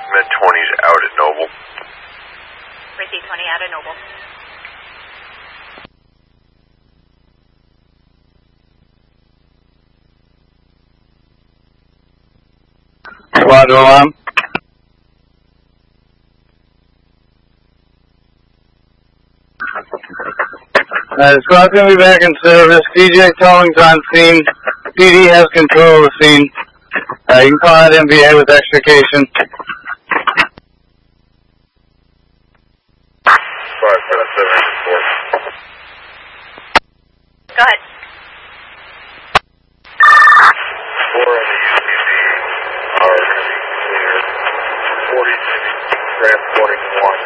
Mid-20s out at Noble. Receive 20 out at Noble. Roger, alarm. Squad's going to be back in service. DJ Towing's on scene. PD has control of the scene. You can call out MVA with extrication. 577 report. Go ahead. 4 on the UTV are going to be clear. 40 transporting 1.